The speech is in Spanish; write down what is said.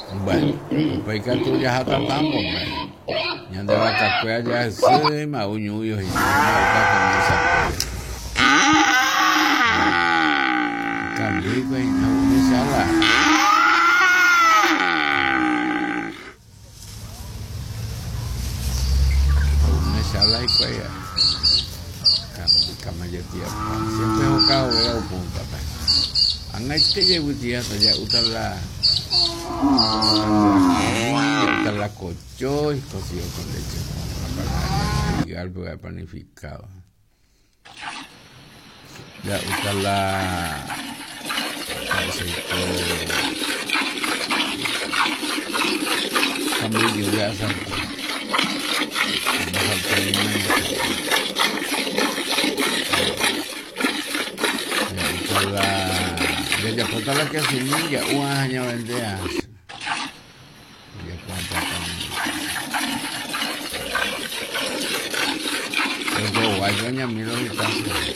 Bueno, pues que tú ya está tambo, ya de la cacuea ya se ma uñuyo y comienza cambico y no sala. Una sala y cuella. Kamayetia. Siempre jugado veo punta pa. Angai que llevo dia saja utala. Utala cocho y cocido con leche. Y algo panificado. Ya utala aceite. Kami juga sampai. Ya puta la que semilla, año vendea. Ya cuánta tan. Pero guay, doña miro mi casa.